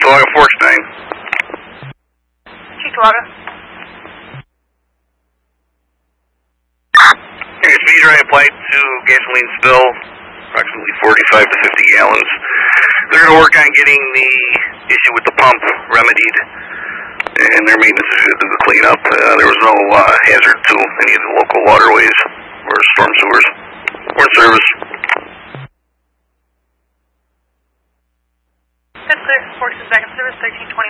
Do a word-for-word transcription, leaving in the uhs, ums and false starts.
Chickalauga, Forks nine. Chickalauga. Here's meter I applied to gasoline spill, approximately forty-five to fifty gallons. They're going to work on getting the issue with the pump remedied, and their maintenance is going to do the cleanup. Uh, there was no uh, hazard to any of the local waterways or storm sewers. We're in service. That's clear. Forks is back in service, thirteen twenty.